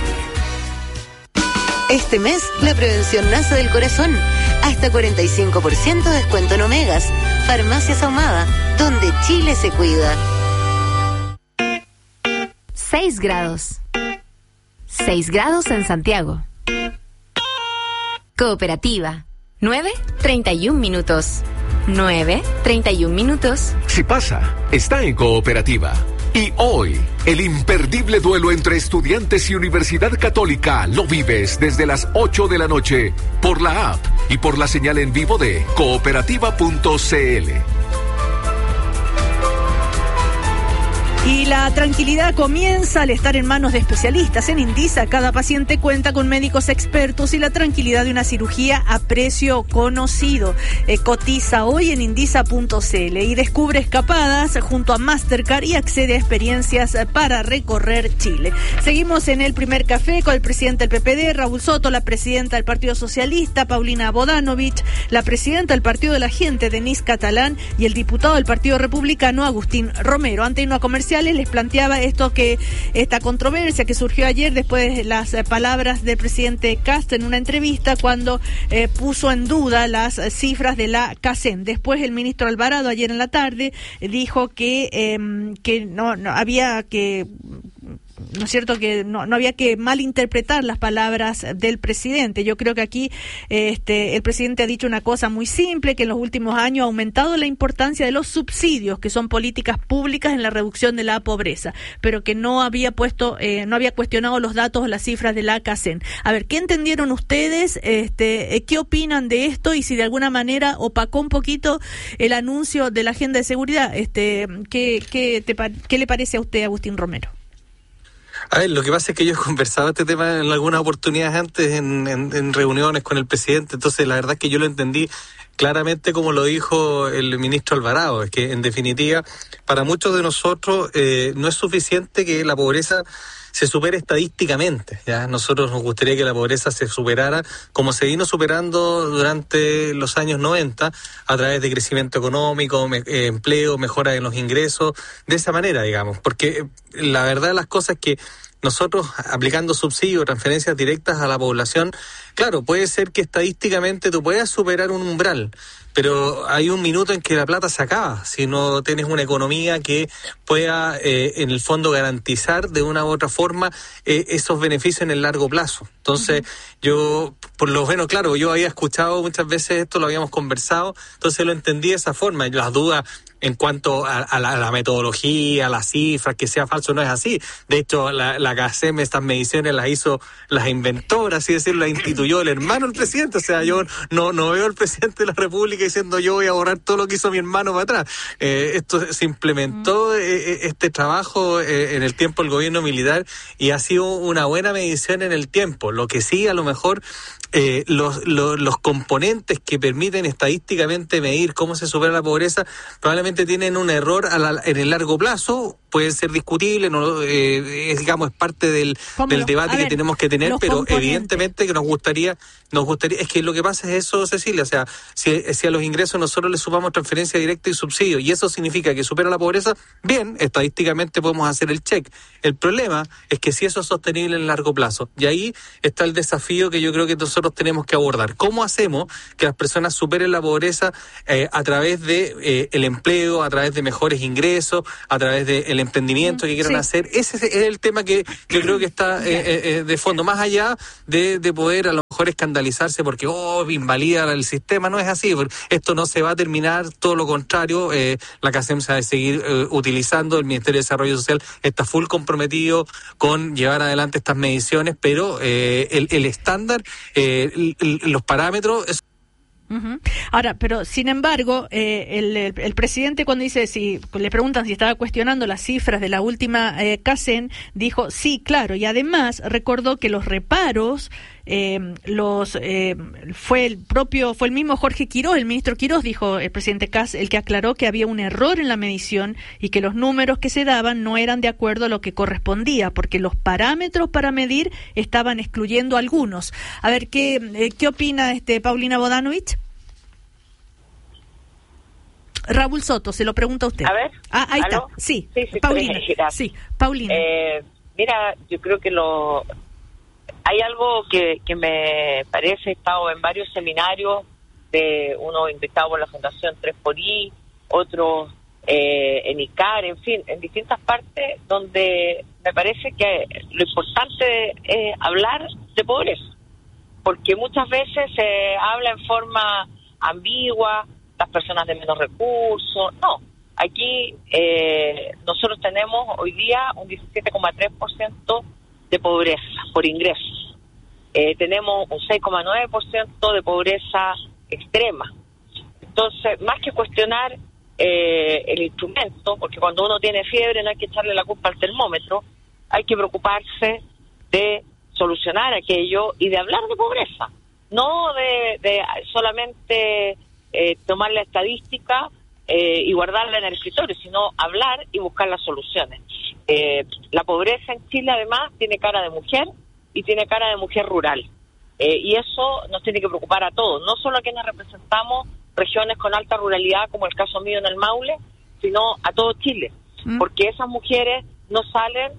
Este mes, la prevención nace del corazón. Hasta 45% de descuento en Omegas. Farmacias Ahumada, donde Chile se cuida. 6 grados. 6 grados en Santiago. Cooperativa. 9:31 minutos. 9:31 minutos. Si pasa, está en Cooperativa. Y hoy, el imperdible duelo entre Estudiantes y Universidad Católica lo vives desde las 8 de la noche por la app y por la señal en vivo de cooperativa.cl. Y la tranquilidad comienza al estar en manos de especialistas. En Indisa, cada paciente cuenta con médicos expertos y la tranquilidad de una cirugía a precio conocido. Cotiza hoy en indisa.cl y descubre escapadas junto a Mastercard y accede a experiencias para recorrer Chile. Seguimos en el primer café con el presidente del PPD, Raúl Soto, la presidenta del Partido Socialista, Paulina Bodanovich, la presidenta del Partido de la Gente, Denise Catalán, y el diputado del Partido Republicano, Agustín Romero. Antes de irnos a comerciales, les planteaba esta controversia que surgió ayer después de las palabras del presidente Kast en una entrevista cuando puso en duda las cifras de la CACEN. Después el ministro Alvarado ayer en la tarde dijo que no había que... ¿No es cierto? Que no había que malinterpretar las palabras del presidente. Yo creo que aquí el presidente ha dicho una cosa muy simple, que en los últimos años ha aumentado la importancia de los subsidios, que son políticas públicas en la reducción de la pobreza, pero que no había cuestionado los datos o las cifras de la CACEN. A ver, ¿qué entendieron ustedes? ¿Qué opinan de esto? Y si de alguna manera opacó un poquito el anuncio de la agenda de seguridad, ¿qué le parece a usted, Agustín Romero? A ver, lo que pasa es que yo he conversado este tema en algunas oportunidades antes en reuniones con el presidente, entonces la verdad es que yo lo entendí claramente como lo dijo el ministro Alvarado, es que en definitiva para muchos de nosotros no es suficiente que la pobreza se supere estadísticamente. Ya nosotros nos gustaría que la pobreza se superara como se vino superando durante los años 90 a través de crecimiento económico, empleo, mejora en los ingresos, de esa manera, digamos, porque la verdad de las cosas es que nosotros aplicando subsidios, transferencias directas a la población, claro, puede ser que estadísticamente tú puedas superar un umbral, pero hay un minuto en que la plata se acaba, si no tienes una economía que pueda en el fondo garantizar de una u otra forma esos beneficios en el largo plazo. Entonces, yo, por lo menos, claro, yo había escuchado muchas veces esto, lo habíamos conversado, entonces lo entendí de esa forma. Las dudas en cuanto a la metodología, a las cifras, que sea falso, no es así. De hecho, la CACEM, estas mediciones las inventó, por así decirlo, las instituyó el hermano del presidente. O sea, yo no veo al presidente de la República diciendo yo voy a borrar todo lo que hizo mi hermano para atrás. Esto se implementó, este trabajo en el tiempo del gobierno militar, y ha sido una buena medición en el tiempo. Lo que sí, a lo mejor, los componentes que permiten estadísticamente medir cómo se supera la pobreza probablemente tienen un error en el largo plazo, puede ser discutible, es parte del debate que tenemos que tener, pero evidentemente que nos gustaría, es que lo que pasa es eso, Cecilia, o sea, si a los ingresos nosotros le sumamos transferencia directa y subsidio, y eso significa que supera la pobreza, bien, estadísticamente podemos hacer el check. El problema es que si eso es sostenible en el largo plazo, y ahí está el desafío que yo creo que nosotros tenemos que abordar. ¿Cómo hacemos que las personas superen la pobreza a través de el empleo, a través de mejores ingresos, a través del emprendimiento que quieran hacer? Ese es el tema que yo creo que está de fondo, más allá de poder a lo mejor escandalizarse porque invalida el sistema. No es así, esto no se va a terminar, todo lo contrario, la CACEM se va a seguir utilizando, el Ministerio de Desarrollo Social está full comprometido con llevar adelante estas mediciones, pero el estándar, los parámetros es... Ahora, pero sin embargo, el presidente, cuando le preguntan si estaba cuestionando las cifras de la última CACEN, dijo sí, claro, y además recordó que los reparos fue el mismo Jorge Quirós, el ministro Quirós, dijo el presidente Kast, el que aclaró que había un error en la medición y que los números que se daban no eran de acuerdo a lo que correspondía, porque los parámetros para medir estaban excluyendo algunos. A ver, ¿qué opina Paulina Bodanovich? Raúl Soto, se lo pregunta a usted. A ver. Ahí ¿aló? está. Sí, sí, Paulina. Gracias. Sí, Paulina. Mira, yo creo que hay algo que me parece, he estado en varios seminarios, uno invitado por la Fundación 3xI, otro en ICAR, en fin, en distintas partes, donde me parece que lo importante es hablar de pobreza, porque muchas veces se habla en forma ambigua, las personas de menos recursos. No, aquí nosotros tenemos hoy día un 17,3% de pobreza por ingresos. Tenemos un 6,9% de pobreza extrema. Entonces, más que cuestionar el instrumento, porque cuando uno tiene fiebre no hay que echarle la culpa al termómetro, hay que preocuparse de solucionar aquello y de hablar de pobreza, no de solamente tomar la estadística y guardarla en el escritorio, sino hablar y buscar las soluciones. La pobreza en Chile además tiene cara de mujer y tiene cara de mujer rural, y eso nos tiene que preocupar a todos, no solo a quienes representamos regiones con alta ruralidad, como el caso mío en el Maule, sino a todo Chile, porque esas mujeres no salen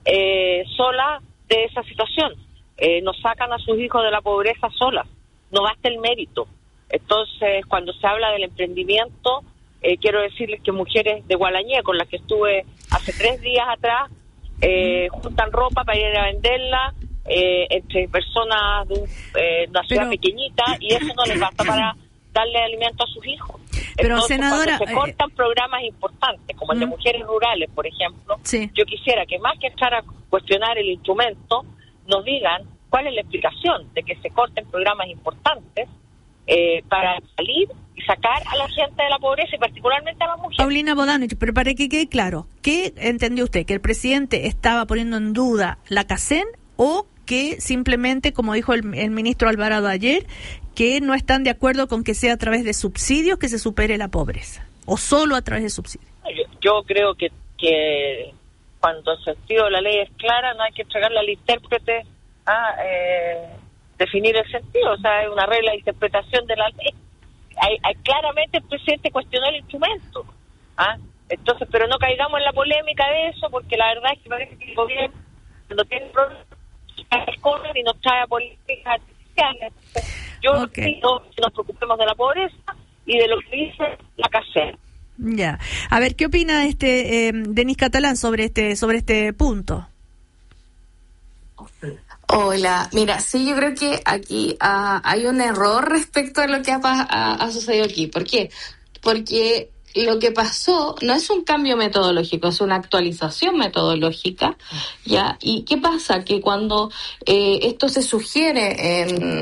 solas de esa situación, no sacan a sus hijos de la pobreza solas, no basta el mérito. Entonces, cuando se habla del emprendimiento, quiero decirles que mujeres de Gualañé, con las que estuve hace 3 días atrás, juntan ropa para ir a venderla entre personas de una ciudad pequeñita, y eso no les basta para darle alimento a sus hijos. Pero, entonces, senadora, cuando se cortan programas importantes, como el de mujeres rurales, por ejemplo, yo quisiera que más que estar a cuestionar el instrumento, nos digan cuál es la explicación de que se corten programas importantes para salir y sacar a la gente de la pobreza, y particularmente a las mujeres. Paulina Bodanovich, pero para que quede claro, ¿qué entendió usted? ¿Que el presidente estaba poniendo en duda la CACEN, o que simplemente, como dijo el ministro Alvarado ayer, que no están de acuerdo con que sea a través de subsidios que se supere la pobreza, o solo a través de subsidios? Yo creo que cuando el sentido de la ley es clara, no hay que entregarle al intérprete a definir el sentido. O sea, hay una regla de interpretación de la ley. Hay claramente el presidente cuestionó el instrumento. Entonces, pero no caigamos en la polémica de eso, porque la verdad es que parece que el gobierno, cuando tiene problemas, corre y nos trae a políticas artificiales. Yo pido que nos preocupemos de la pobreza y de lo que dice la CACEN. Ya. A ver, ¿qué opina Denise Catalán sobre este punto? Hola, mira, sí, yo creo que aquí hay un error respecto a lo que ha sucedido aquí. ¿Por qué? Porque lo que pasó no es un cambio metodológico, es una actualización metodológica, ¿ya? ¿Y qué pasa? Que cuando esto se sugiere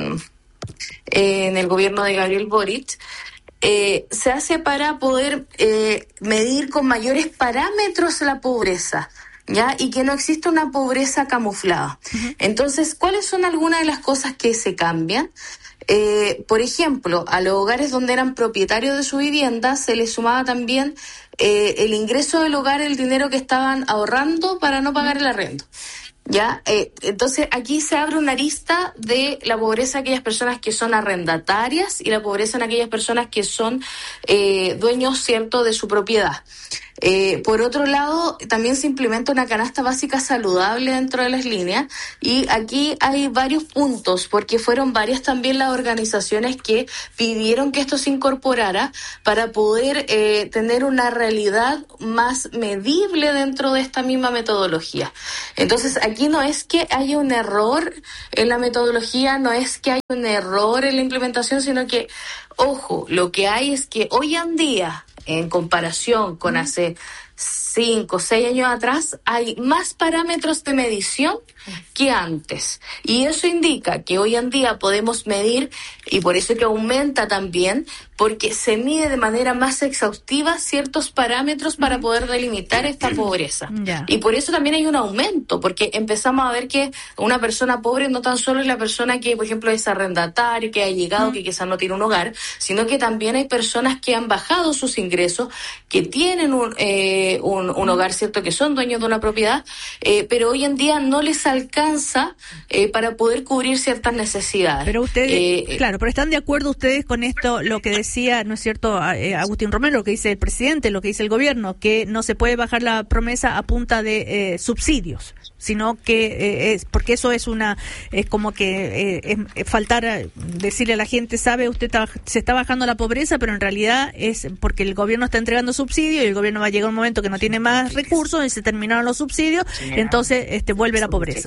en el gobierno de Gabriel Boric, se hace para poder medir con mayores parámetros la pobreza, ¿ya? Y que no exista una pobreza camuflada. Entonces, ¿cuáles son algunas de las cosas que se cambian? Por ejemplo, a los hogares donde eran propietarios de su vivienda se les sumaba también el ingreso del hogar, el dinero que estaban ahorrando para no pagar el arriendo. ¿Ya? Entonces aquí se abre una arista de la pobreza de aquellas personas que son arrendatarias y la pobreza en aquellas personas que son dueños, ¿cierto?, de su propiedad. Por otro lado, también se implementa una canasta básica saludable dentro de las líneas, y aquí hay varios puntos, porque fueron varias también las organizaciones que pidieron que esto se incorporara para poder tener una realidad más medible dentro de esta misma metodología. Entonces, aquí no es que haya un error en la metodología, no es que haya un error en la implementación, sino que, ojo, lo que hay es que hoy en día, en comparación con hace 5 o 6 años atrás, hay más parámetros de medición que antes. Y eso indica que hoy en día podemos medir, y por eso que aumenta también, porque se mide de manera más exhaustiva ciertos parámetros para poder delimitar esta pobreza. Y por eso también hay un aumento, porque empezamos a ver que una persona pobre no tan solo es la persona que, por ejemplo, es arrendatario, que ha llegado, que quizás no tiene un hogar, sino que también hay personas que han bajado sus ingresos, que tienen un hogar, ¿cierto?, que son dueños de una propiedad, pero hoy en día no les alcanza para poder cubrir ciertas necesidades. Pero ustedes, claro, pero ¿están de acuerdo ustedes con esto, lo que decía, ¿no es cierto?, Agustín Romero, lo que dice el presidente, lo que dice el gobierno, que no se puede bajar la promesa a punta de subsidios, sino que porque eso es como que faltar decirle a la gente, sabe, usted se está bajando la pobreza, pero en realidad es porque el gobierno está entregando subsidios y el gobierno va a llegar un momento que no tiene más recursos y se terminaron los subsidios, entonces vuelve la pobreza.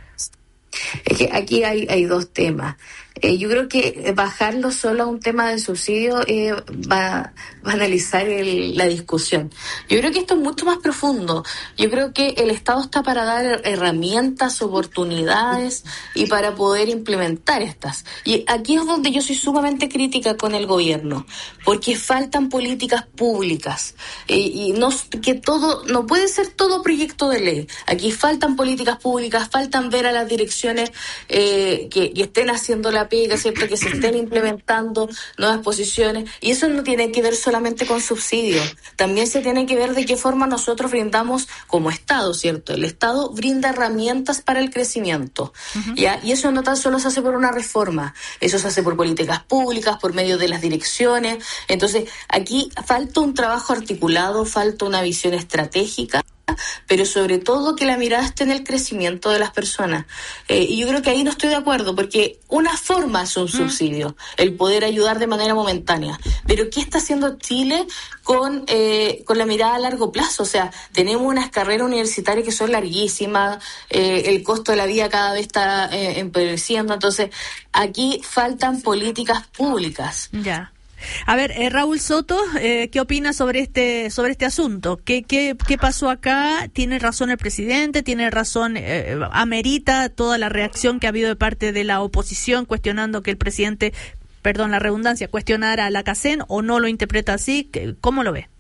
Es que aquí hay dos temas. Yo creo que bajarlo solo a un tema de subsidio va a analizar la discusión. Yo creo que esto es mucho más profundo. Yo creo que el Estado está para dar herramientas, oportunidades y para poder implementar estas. Y aquí es donde yo soy sumamente crítica con el gobierno, porque faltan políticas públicas y no puede ser todo proyecto de ley. Aquí faltan políticas públicas, faltan ver a las direcciones que estén haciendo la pega, ¿cierto? Que se estén implementando nuevas posiciones, y eso no tiene que ver solamente con subsidios, también se tiene que ver de qué forma nosotros brindamos como Estado, ¿cierto? El Estado brinda herramientas para el crecimiento, ¿ya? Y eso no tan solo se hace por una reforma, eso se hace por políticas públicas, por medio de las direcciones. Entonces aquí falta un trabajo articulado, falta una visión estratégica, pero sobre todo que la mirada esté en el crecimiento de las personas. Y yo creo que ahí no estoy de acuerdo, porque una forma es un subsidio, el poder ayudar de manera momentánea. Pero ¿qué está haciendo Chile con la mirada a largo plazo? O sea, tenemos unas carreras universitarias que son larguísimas, el costo de la vida cada vez está empeoreciendo, entonces aquí faltan políticas públicas. Ya. A ver, Raúl Soto, ¿qué opina sobre este asunto? ¿Qué pasó acá? ¿Tiene razón el presidente? ¿Tiene razón, amerita toda la reacción que ha habido de parte de la oposición cuestionando que el presidente, perdón la redundancia, cuestionara a la CACEN, o no lo interpreta así? ¿Cómo lo ve?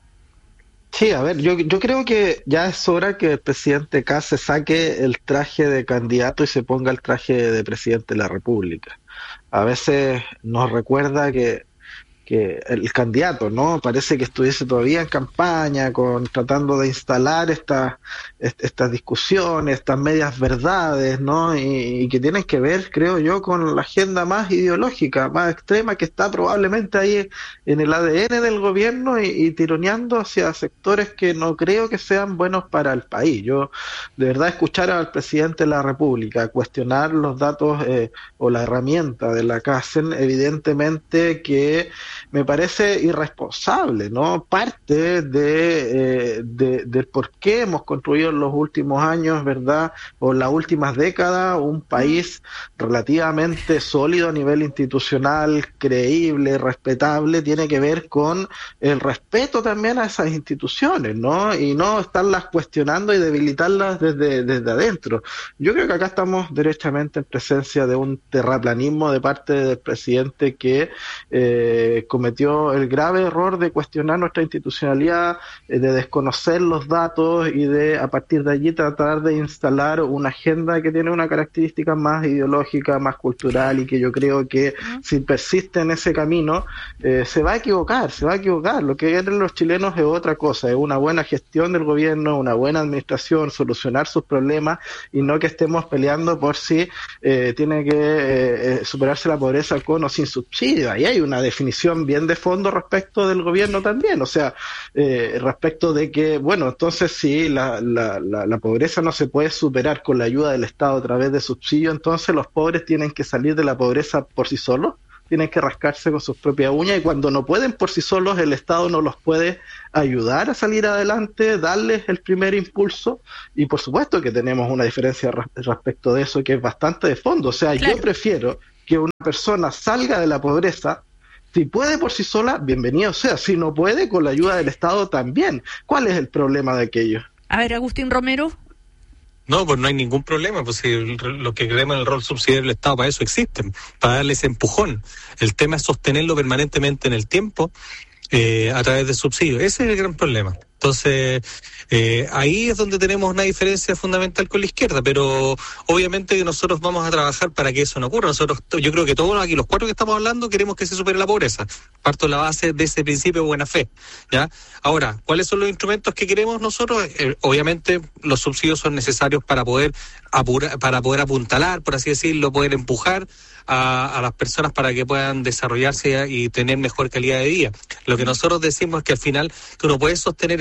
Sí, a ver, yo creo que ya es hora que el presidente Kast se saque el traje de candidato y se ponga el traje de presidente de la República. A veces nos recuerda que el candidato, ¿no? Parece que estuviese todavía en campaña, tratando de instalar estas discusiones, estas medias verdades, ¿no? Y que tienen que ver, creo yo, con la agenda más ideológica, más extrema, que está probablemente ahí en el ADN del gobierno y tironeando hacia sectores que no creo que sean buenos para el país. Yo, de verdad, escuchar al presidente de la República cuestionar los datos o la herramienta de la CACEN, evidentemente que me parece irresponsable, ¿no? Parte de por qué hemos construido en los últimos años, ¿verdad?, o las últimas décadas, un país relativamente sólido a nivel institucional, creíble, respetable, tiene que ver con el respeto también a esas instituciones, ¿no? Y no estarlas cuestionando y debilitarlas desde adentro. Yo creo que acá estamos derechamente en presencia de un terraplanismo de parte del presidente que cometió el grave error de cuestionar nuestra institucionalidad, de desconocer los datos y de, a partir de allí, tratar de instalar una agenda que tiene una característica más ideológica, más cultural, y que yo creo que si persiste en ese camino se va a equivocar. Lo que quieren los chilenos es otra cosa, es una buena gestión del gobierno, una buena administración, solucionar sus problemas, y no que estemos peleando por si tiene que superarse la pobreza con o sin subsidio. Ahí hay una definición bien de fondo respecto del gobierno también, o sea, respecto de que, bueno, entonces si la pobreza no se puede superar con la ayuda del Estado a través de subsidios, entonces los pobres tienen que salir de la pobreza por sí solos, tienen que rascarse con sus propias uñas, y cuando no pueden por sí solos, el Estado no los puede ayudar a salir adelante, darles el primer impulso. Y por supuesto que tenemos una diferencia respecto de eso que es bastante de fondo. O sea, claro, yo prefiero que una persona salga de la pobreza. Si puede por sí sola, bienvenido sea. Si no puede, con la ayuda del Estado también. ¿Cuál es el problema de aquello? A ver, Agustín Romero. No, pues no hay ningún problema, pues si lo que creemos en el rol subsidiario del Estado, para eso existen, para darle ese empujón. El tema es sostenerlo permanentemente en el tiempo a través de subsidios. Ese es el gran problema. Entonces, ahí es donde tenemos una diferencia fundamental con la izquierda, pero obviamente que nosotros vamos a trabajar para que eso no ocurra. Yo creo que todos aquí, los cuatro que estamos hablando, queremos que se supere la pobreza. Parto de la base de ese principio de buena fe, ¿ya? Ahora, ¿cuáles son los instrumentos que queremos nosotros? Obviamente, los subsidios son necesarios para poder apuntalar, por así decirlo, poder empujar a las personas para que puedan desarrollarse y tener mejor calidad de vida. Lo que nosotros decimos es que al final, que uno puede sostener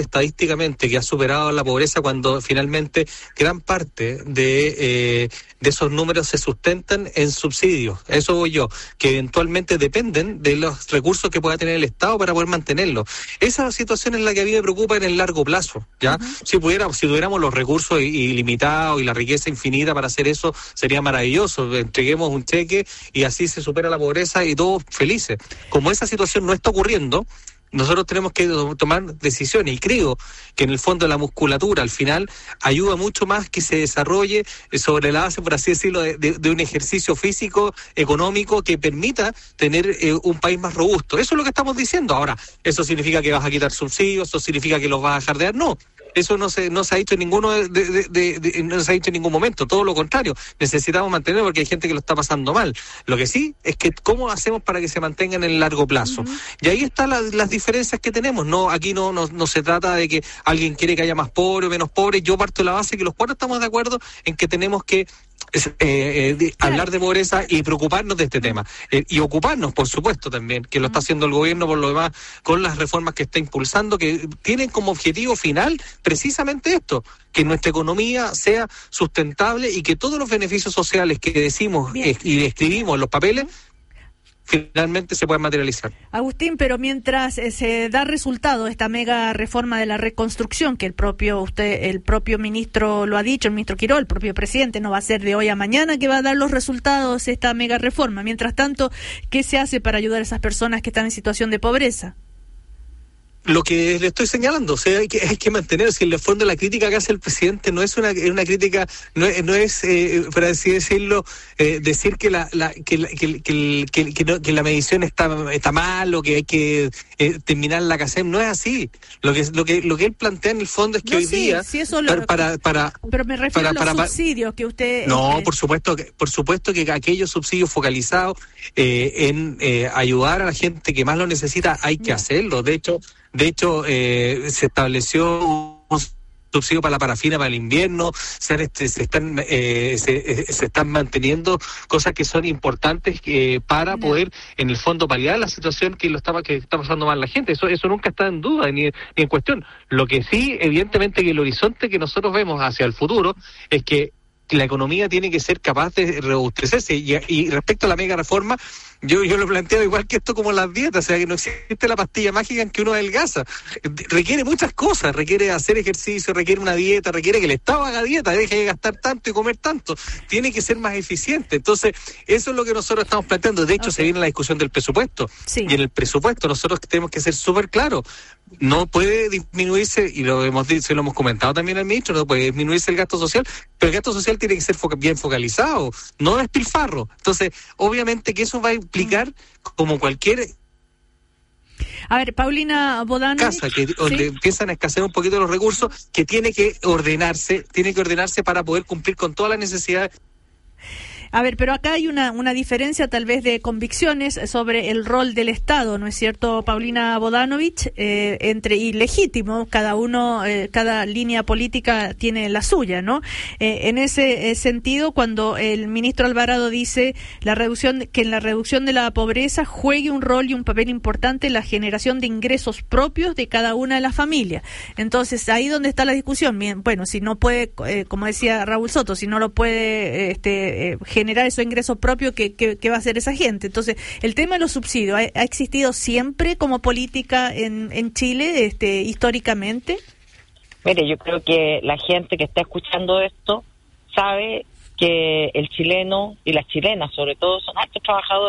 estadísticamente que ha superado la pobreza cuando finalmente gran parte de esos números se sustentan en subsidios. Eso voy yo, que eventualmente dependen de los recursos que pueda tener el Estado para poder mantenerlo. Esa situación es la que a mí me preocupa en el largo plazo, ¿ya? Si tuviéramos los recursos ilimitados y la riqueza infinita para hacer eso, sería maravilloso. Entreguemos un cheque y así se supera la pobreza y todos felices. Como esa situación no está ocurriendo, nosotros tenemos que tomar decisiones, y creo que en el fondo la musculatura al final ayuda mucho más que se desarrolle sobre la base, por así decirlo, de un ejercicio físico, económico, que permita tener un país más robusto. Eso es lo que estamos diciendo. Ahora, ¿eso significa que vas a quitar subsidios? ¿Eso significa que los vas a dejar de dar? No. Eso no se ha dicho en ninguno no se ha dicho en ningún momento, todo lo contrario, necesitamos mantenerlo porque hay gente que lo está pasando mal. Lo que sí es que cómo hacemos para que se mantengan en el largo plazo. Y ahí están las diferencias que tenemos. No, aquí no se trata de que alguien quiere que haya más pobre o menos pobre. Yo parto de la base que los cuatro estamos de acuerdo en que tenemos que hablar de pobreza y preocuparnos de este tema, y ocuparnos, por supuesto, también, que lo está haciendo el gobierno por lo demás, con las reformas que está impulsando, que tienen como objetivo final precisamente esto, que nuestra economía sea sustentable y que todos los beneficios sociales que decimos y escribimos en los papeles finalmente se pueden materializar. Agustín, pero mientras se da resultado esta mega reforma de la reconstrucción, que el propio ministro lo ha dicho, el ministro Quiró, el propio presidente, no va a ser de hoy a mañana que va a dar los resultados esta mega reforma. Mientras tanto, ¿qué se hace para ayudar a esas personas que están en situación de pobreza? Lo que le estoy señalando, o sea, hay que mantener, si en el fondo la crítica que hace el presidente no es una crítica, no es por así decirlo, decir que la medición está mal o que hay que terminar la CACEM, no es así. Lo que él plantea en el fondo es que hoy día pero me refiero a los subsidios que usted por supuesto que aquellos subsidios focalizados en ayudar a la gente que más lo necesita hay que hacerlo. De hecho, se estableció un subsidio para la parafina para el invierno, se están manteniendo cosas que son importantes para poder, en el fondo, paliar la situación que está pasando mal la gente. Eso nunca está en duda ni en cuestión. Lo que sí, evidentemente, que el horizonte que nosotros vemos hacia el futuro es que la economía tiene que ser capaz de robustecerse. Y respecto a la mega reforma, yo lo planteo igual que esto como las dietas, o sea, que no existe la pastilla mágica en que uno adelgaza. Requiere muchas cosas, requiere hacer ejercicio, requiere una dieta, requiere que el Estado haga dieta, deje de gastar tanto y comer tanto. Tiene que ser más eficiente. Entonces, eso es lo que nosotros estamos planteando. De hecho, se viene la discusión del presupuesto. Sí. Y en el presupuesto nosotros tenemos que ser súper claros. No puede disminuirse, y lo hemos dicho, lo hemos comentado también al ministro, no puede disminuirse el gasto social, pero el gasto social tiene que ser bien focalizado, no despilfarro. Entonces, obviamente que eso va a implicar, como cualquier A ver, Paulina Bodanovich, donde empiezan a escasear un poquito los recursos, que tiene que ordenarse para poder cumplir con todas las necesidades. A ver, pero acá hay una diferencia tal vez de convicciones sobre el rol del Estado, ¿no es cierto, Paulina Bodanovich? Y legítimo, cada línea política tiene la suya, ¿no? En ese sentido, cuando el ministro Alvarado dice que en la reducción de la pobreza juegue un rol y un papel importante la generación de ingresos propios de cada una de las familias. Entonces, ahí donde está la discusión. Bien, bueno, si no puede, como decía Raúl Soto, si no lo puede generar esos ingresos propios, ¿qué va a hacer esa gente? Entonces, el tema de los subsidios ha existido siempre como política en Chile, históricamente. Mire, yo creo que la gente que está escuchando esto sabe que el chileno y las chilenas, sobre todo, son altos trabajadores.